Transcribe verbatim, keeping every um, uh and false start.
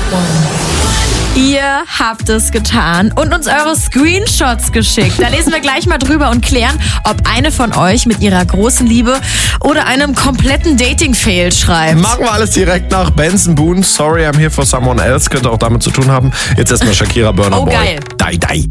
Ihr habt es getan und uns eure Screenshots geschickt. Da lesen wir gleich mal drüber und klären, ob eine von euch mit ihrer großen Liebe oder einem kompletten Dating-Fail schreibt. Machen wir alles direkt nach Benson Boone. Sorry, I'm here for someone else. Könnte auch damit zu tun haben. Jetzt erstmal Shakira Burna Oh, Boy. geil. Die, die.